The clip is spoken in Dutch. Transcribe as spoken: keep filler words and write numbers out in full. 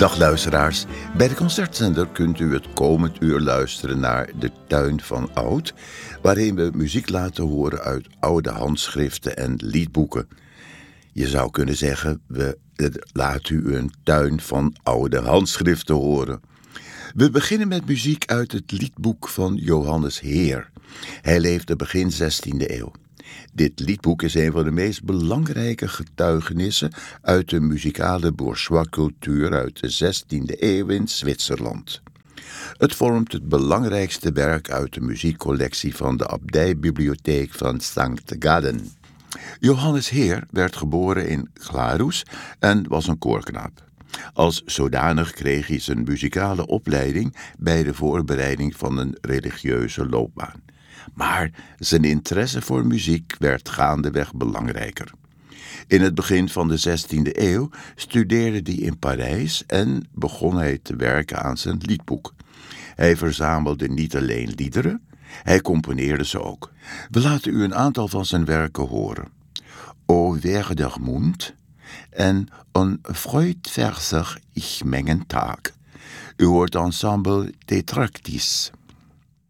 Dag luisteraars, bij de Concertzender kunt u het komend uur luisteren naar De Tuin van Oud, waarin we muziek laten horen uit oude handschriften en liedboeken. Je zou kunnen zeggen, we laten u een tuin van oude handschriften horen. We beginnen met muziek uit het liedboek van Johannes Heer. Hij leefde begin zestiende eeuw. Dit liedboek is een van de meest belangrijke getuigenissen uit de muzikale bourgeois-cultuur uit de zestiende eeuw in Zwitserland. Het vormt het belangrijkste werk uit de muziekcollectie van de abdijbibliotheek van Sankt Gallen. Johannes Heer werd geboren in Glarus en was een koorknaap. Als zodanig kreeg hij zijn muzikale opleiding bij de voorbereiding van een religieuze loopbaan. Maar zijn interesse voor muziek werd gaandeweg belangrijker. In het begin van de zestiende eeuw studeerde hij in Parijs en begon hij te werken aan zijn liedboek. Hij verzamelde niet alleen liederen, hij componeerde ze ook. We laten u een aantal van zijn werken horen. O Werdermund en een Freudverser Ich Mengen Tag. U hoort ensemble Tetractis.